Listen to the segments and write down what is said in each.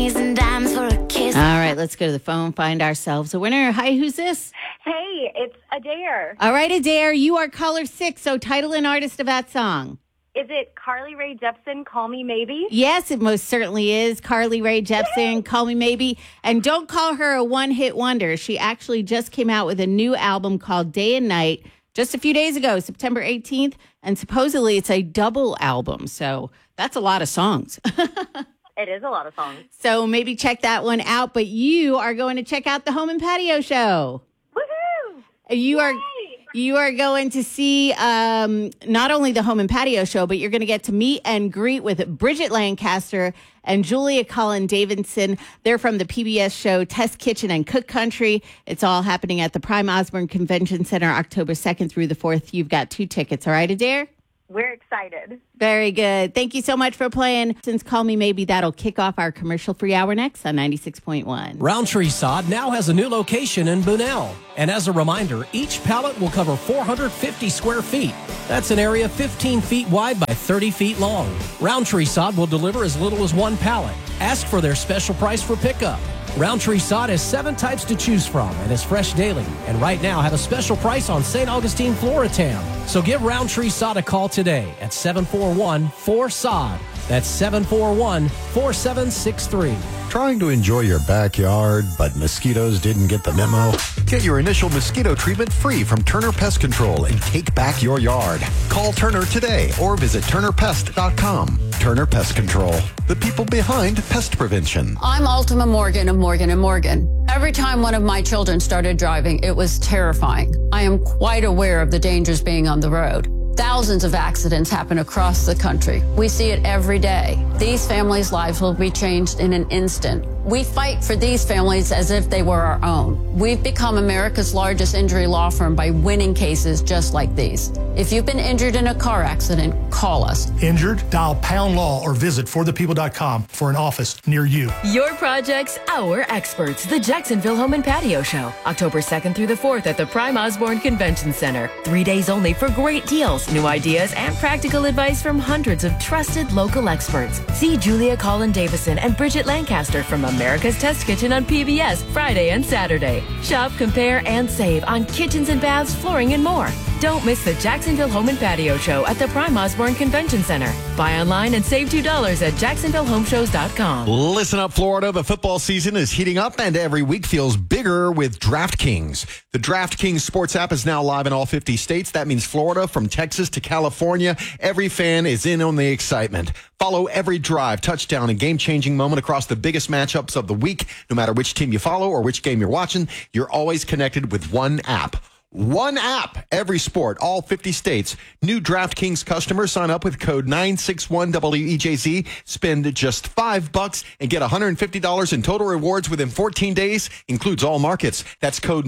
pennies and dimes for a kiss. All right, let's go to the phone, find ourselves a winner. Hi, who's this? Hey, it's Adair. All right, Adair, you are caller 6, so title and artist of that song. Is it Carly Rae Jepsen, Call Me Maybe? Yes, it most certainly is. Carly Rae Jepsen, Call Me Maybe. And don't call her a one-hit wonder. She actually just came out with a new album called Day and Night just a few days ago, September 18th. And supposedly it's a double album. So that's a lot of songs. It is a lot of songs. So maybe check that one out. But you are going to check out the Home and Patio Show. Woohoo! You are going to see not only the Home and Patio Show, but you're going to get to meet and greet with Bridget Lancaster and Julia Cullen Davidson. They're from the PBS show Test Kitchen and Cook Country. It's all happening at the Prime Osborne Convention Center, October 2nd through the 4th. You've got 2 tickets. All right, Adair? We're excited. Very good. Thank you so much for playing. Since Call Me Maybe, that'll kick off our commercial-free hour next on 96.1. Roundtree Sod now has a new location in Bunnell. And as a reminder, each pallet will cover 450 square feet. That's an area 15 feet wide by 30 feet long. Roundtree Sod will deliver as little as 1 pallet. Ask for their special price for pickup. Roundtree Sod has 7 types to choose from and is fresh daily. And right now have a special price on St. Augustine Floratam. So give Roundtree Sod a call today at 741-4SOD. That's 741-4763. Trying to enjoy your backyard, but mosquitoes didn't get the memo? Get your initial mosquito treatment free from Turner Pest Control and take back your yard. Call Turner today or visit turnerpest.com. Turner Pest Control, the people behind pest prevention. I'm Ultima Morgan of Morgan & Morgan. Every time one of my children started driving, it was terrifying. I am quite aware of the dangers being on the road. Thousands of accidents happen across the country. We see it every day. These families' lives will be changed in an instant. We fight for these families as if they were our own. We've become America's largest injury law firm by winning cases just like these. If you've been injured in a car accident, call us. Injured? Dial Pound Law or visit forthepeople.com for an office near you. Your projects, our experts. The Jacksonville Home and Patio Show, October 2nd through the 4th at the Prime Osborne Convention Center. 3 days only for great deals, new ideas, and practical advice from hundreds of trusted local experts. See Julia Cullen Davison and Bridget Lancaster from America's Test Kitchen on PBS Friday and Saturday. Shop, compare, and save on kitchens and baths, flooring, and more. Don't miss the Jacksonville Home and Patio Show at the Prime Osborne Convention Center. Buy online and save $2 at JacksonvilleHomeShows.com. Listen up, Florida. The football season is heating up and every week feels bigger with DraftKings. The DraftKings sports app is now live in all 50 states. That means Florida, from Texas to California. Every fan is in on the excitement. Follow every drive, touchdown, and game-changing moment across the biggest matchups of the week. No matter which team you follow or which game you're watching, you're always connected with one app. One app, every sport, all 50 states. New DraftKings customers sign up with code 961WEJZ. Spend just $5 and get $150 in total rewards within 14 days. Includes all markets. That's code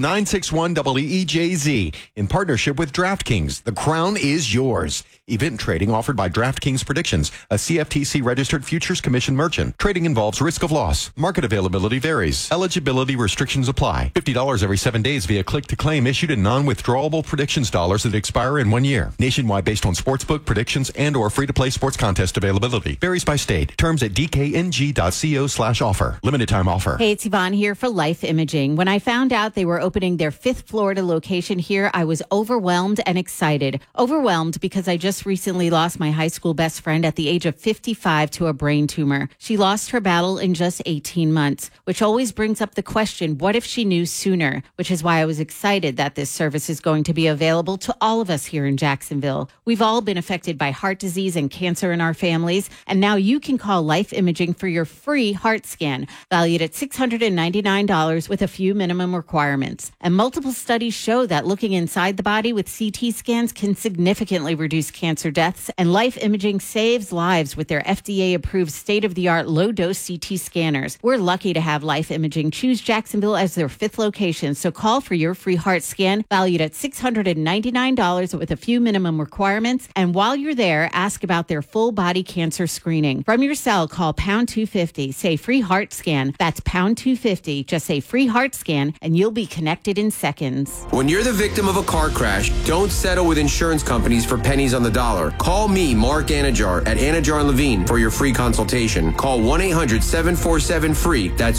961WEJZ. In partnership with DraftKings, the crown is yours. Event trading offered by DraftKings Predictions, a CFTC registered futures commission merchant. Trading involves risk of loss. Market availability varies. Eligibility restrictions apply. $50 every 7 days via click to claim issued in non-withdrawable predictions dollars that expire in 1 year. Nationwide based on sportsbook predictions and or free-to-play sports contest availability. Varies by state. Terms at dkng.co/offer. Limited time offer. Hey, it's Yvonne here for Life Imaging. When I found out they were opening their 5th Florida location here, I was overwhelmed and excited. Overwhelmed because I just recently lost my high school best friend at the age of 55 to a brain tumor. She lost her battle in just 18 months, which always brings up the question, what if she knew sooner? Which is why I was excited that this service is going to be available to all of us here in Jacksonville. We've all been affected by heart disease and cancer in our families, and now you can call Life Imaging for your free heart scan, valued at $699 with a few minimum requirements. And multiple studies show that looking inside the body with CT scans can significantly reduce cancer deaths, and Life Imaging saves lives with their FDA-approved state-of-the-art low-dose CT scanners. We're lucky to have Life Imaging choose Jacksonville as their 5th location, so call for your free heart scan, valued at $699 with a few minimum requirements. And while you're there, ask about their full body cancer screening. From your cell, call pound 250. Say free heart scan. That's pound 250. Just say free heart scan and you'll be connected in seconds. When you're the victim of a car crash, don't settle with insurance companies for pennies on the dollar. Call me, Mark Anajar, at Anajar & Levine for your free consultation. Call 1-800-747-FREE. That's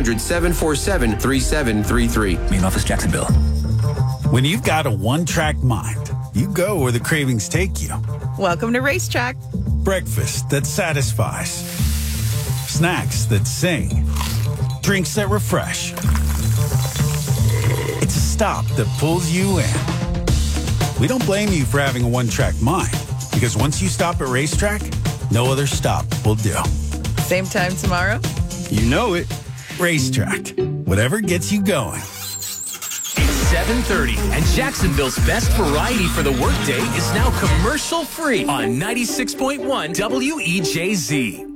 1-800-747-3733. Main office, Jacksonville. When you've got a one-track mind, you go where the cravings take you. Welcome to Racetrack. Breakfast that satisfies. Snacks that sing. Drinks that refresh. It's a stop that pulls you in. We don't blame you for having a one-track mind, because once you stop at Racetrack, no other stop will do. Same time tomorrow? You know it. Racetrack. Whatever gets you going. It's 7:30, and Jacksonville's best variety for the workday is now commercial-free on 96.1 WEJZ.